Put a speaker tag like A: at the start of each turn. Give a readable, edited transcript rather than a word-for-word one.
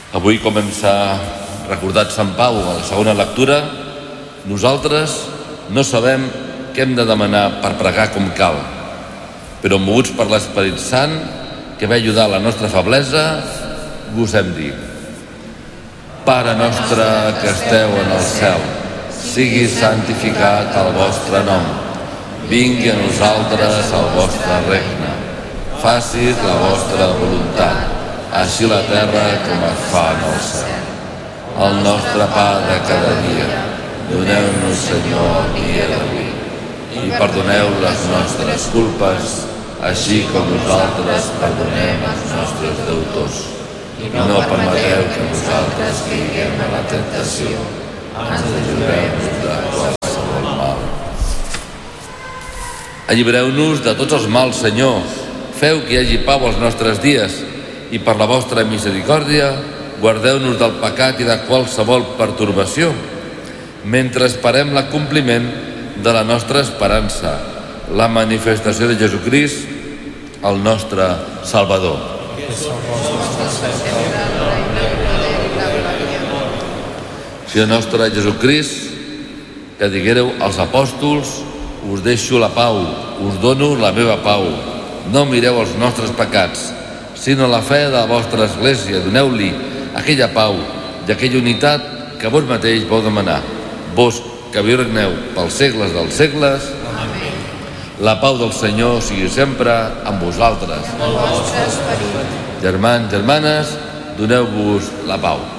A: Avui comença recordat Sant Pau a la segona lectura. Nosaltres no sabem què hem de demanar per pregar com cal, però moguts per l'Esperit Sant, que ve ajudar la nostra feblesa, gosem dir: Pare nostre que esteu en el cel, sigui santificat el vostre nom. Vingui a nosaltres el vostre regne. Facis la vostra voluntat, així a la terra com es fa en el cel. El nostre pa de cada dia, doneu-nos, Senyor, el dia d'avui, i perdoneu les nostres culpes, així com nosaltres perdonem els nostres deutors. I no permeteu que nosaltres caiguem a la tentació, ens lliureu-nos de qualsevol mal. Allibereu-nos de tots els mals, Senyor. Feu que hi hagi pau als nostres dies i per la vostra misericòrdia guardeu-nos del pecat i de qualsevol pertorbació, mentre esperem l'acompliment de la nostra esperança, la manifestació de Jesucrist, el nostre Salvador. Senyor nostre Jesucrist, que diguéreu als apòstols: us deixo la pau, us dono la meva pau. No mireu els nostres pecats, sinó la fe de la vostra Església. Doneu-li aquella pau i aquella unitat que vos mateix vau demanar. Vos que viu regneu pels segles dels segles. Amén. La pau del Senyor sigui sempre amb vosaltres. Germans, germanes, doneu-vos la pau.